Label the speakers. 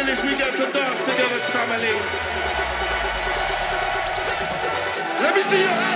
Speaker 1: privilege we get to dance together as family. Let me see your hands.